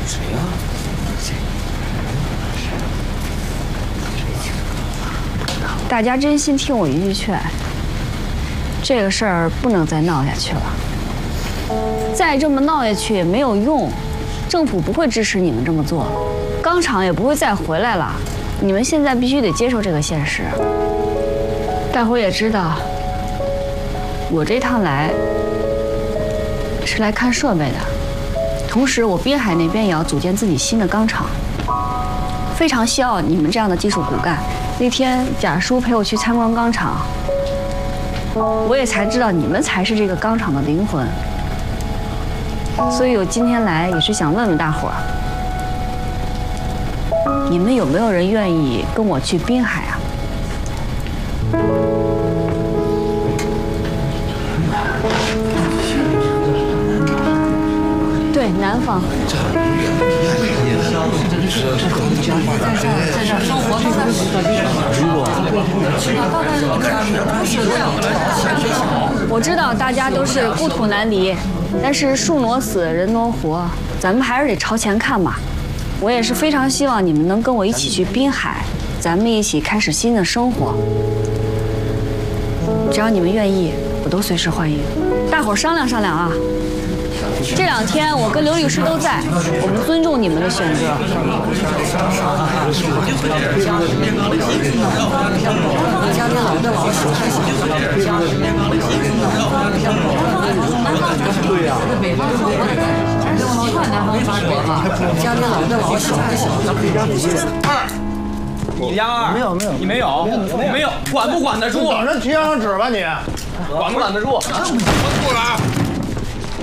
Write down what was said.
谁呀？ 大家真心听我一句劝，这个事儿不能再闹下去了。再这么闹下去也没有用，政府不会支持你们这么做，钢厂也不会再回来了。你们现在必须得接受这个现实。大伙也知道，我这趟来是来看设备的，同时我滨海那边也要组建自己新的钢厂，非常需要你们这样的技术骨干。那天贾叔陪我去参观钢厂，我也才知道你们才是这个钢厂的灵魂。所以我今天来也是想问问大伙儿，你们有没有人愿意跟我去滨海啊？对，南方。我知道大家都是故土难离，但是树挪死，人挪活，咱们还是得朝前看嘛。我也是非常希望你们能跟我一起去滨海，咱们一起开始新的生活。只要你们愿意，我都随时欢迎。大伙儿商量商量啊。这2天我跟刘律师都在，我们尊重你们的选择。 对呀，北方说我习惯南方发火嘛，家里老的老小。 你家二没有，你没有，管不管得住？ 等着贴上纸吧你， 管不管得住？ 不来。